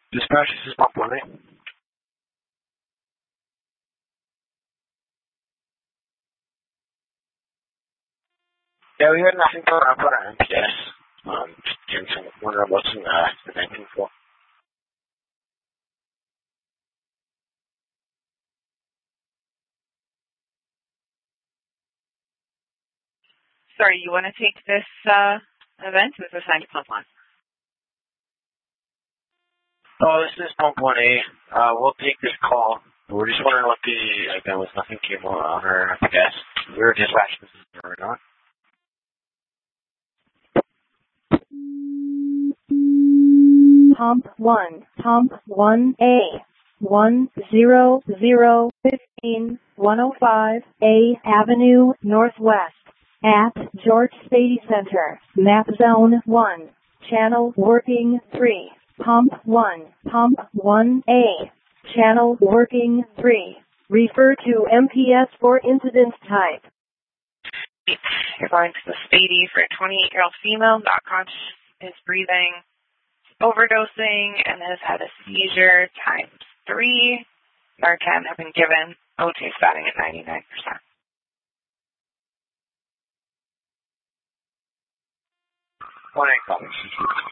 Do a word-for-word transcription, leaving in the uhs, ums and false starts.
Dispatch, this is Pump one A. Yeah, we had nothing to up on our M P S. Um, just getting some, wondering about some, uh, event info. Sorry, you want to take this uh, event? It was assigned to Pump one. Oh, this is Pump one A. Uh, we'll take this call. We're just wondering what the, like, there was nothing came on our M P S. We were dispatching this or not. Pump one, Pump one A, one zero zero fifteen one oh five A Avenue Northwest, at George Spady Center, map zone one, channel working three, Pump one, Pump one A, channel working three, refer to M P S for incident type. You're going to the Spady for a twenty-eight-year-old female, not conscious, is breathing, overdosing, and has had a seizure times three. Narcan have been given. O T starting at ninety-nine percent. one A call.